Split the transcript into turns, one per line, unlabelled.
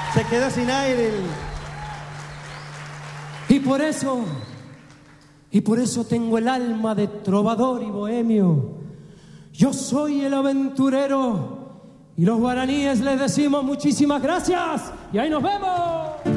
Se queda sin aire.
Y por eso tengo el alma de trovador y bohemio. Yo soy el aventurero y los guaraníes les decimos muchísimas gracias y ahí nos vemos.